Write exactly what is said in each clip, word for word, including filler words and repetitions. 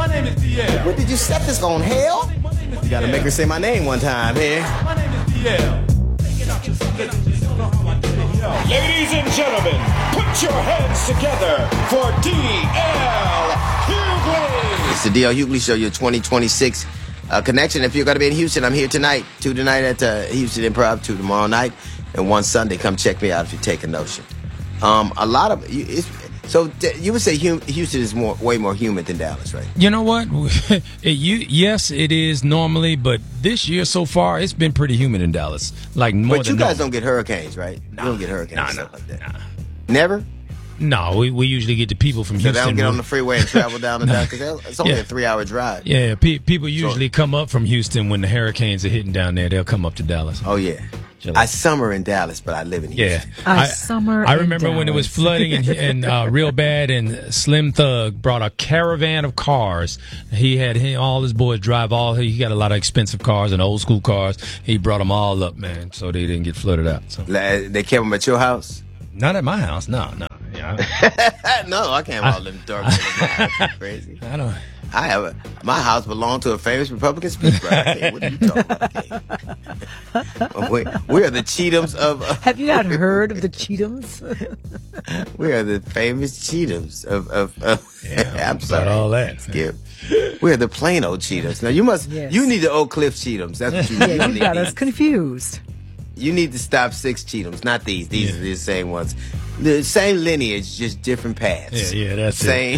My name is D L. What did you set this on, hell? You gotta make her say my name one time here. My name is D L. Ladies and gentlemen, put your hands together for D L Hughley. It's the D L Hughley Show, your twenty twenty-six uh, connection. If you're going to be in Houston, I'm here tonight. Two tonight at uh, Houston Improv, two tomorrow night, and one Sunday. Come check me out if you take a notion. Um, a lot of it's, so you would say Houston is more way more humid than Dallas, right? You know what? it, you, yes, it is normally, but this year so far, it's been pretty humid in Dallas. Like more but than you guys normal. Don't get hurricanes, right? Nah, you don't get hurricanes, nah, stuff nah, like that. nah. Never. No, we, we usually get the people from So Houston. they don't get on the freeway and travel down to Dallas because it's only Yeah. a three-hour drive. Yeah, pe- people usually So- come up from Houston when the hurricanes are hitting down there. They'll come up to Dallas. Oh yeah. July. I summer in Dallas, but I live in Houston. Yeah, I summer I in remember when it was Dallas. flooding and, and uh, real bad, and Slim Thug brought a caravan of cars. He had he, all his boys drive all. He got a lot of expensive cars and old school cars. He brought them all up, man, so they didn't get flooded out. So La- They kept them at your house? not at my house, no, no. Yeah, No, I can't have all them dark. That's crazy. I, I don't. I have a, my house belonged to a famous Republican speaker. Okay, what are you talking about? Okay. we, we are the Cheatums of. Uh, Have you not heard of the Cheatums? we are the famous Cheatums of. of, of Yeah, I'm sorry. about all that. Skip. We are the plain old Cheatums. Now you must. Yes. You need the Oak Cliff Cheatums. That's what you need. Yeah, you you got need. us confused. You need to stop six Cheatums, not these. These Yeah. are the same ones. The same lineage, just different paths. Yeah, yeah, that's same.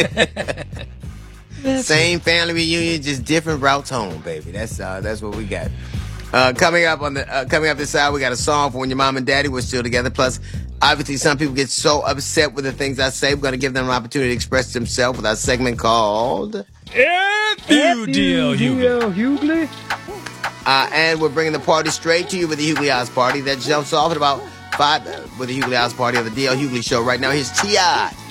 That's Same family reunion, just different routes home, baby. That's uh, that's what we got. Uh, coming up on the uh, coming up this side, we got a song for when your mom and daddy were still together. Plus, obviously, some people get so upset with the things I say. We're going to give them an opportunity to express themselves with our segment called F you, D L Hughley. Hughley. Uh, and we're bringing the party straight to you with the Hughley House Party. That jumps off at about five uh, with the Hughley House Party of the D L Hughley Show. Right now, here's T I